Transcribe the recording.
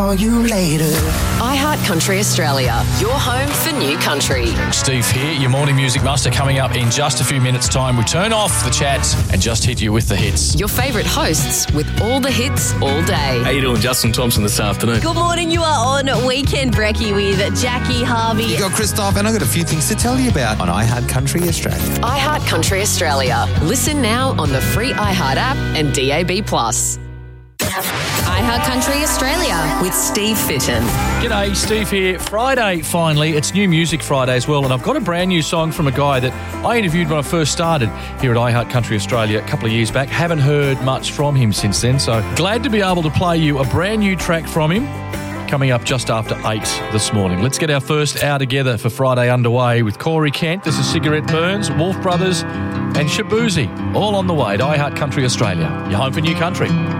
you later. iHeart Country Australia, your home for new country. Steve here, your morning music master, coming up in just a few minutes' time. We turn off the chats and just hit you with the hits. Your favourite hosts with all the hits all day. How you doing, Justin Thompson, this afternoon? Good morning, you are on Weekend Brekkie with Jackie Harvey. You got Christoph, and I've got a few things to tell you about on iHeart Country Australia. iHeart Country Australia. Listen now on the free iHeart app and DAB+. iHeart Country Australia with Steve Fitton. G'day, Steve here. Friday, finally. It's New Music Friday as well, and I've got a brand new song from a guy that I interviewed when I first started here at iHeart Country Australia a couple of years back. Haven't heard much from him since then, so glad to be able to play you a brand new track from him coming up just after 8 this morning. Let's get our first hour together for Friday underway with Corey Kent. This is Cigarette Burns, Wolf Brothers and Shaboozey, all on the way to iHeart Country Australia, your home for new country.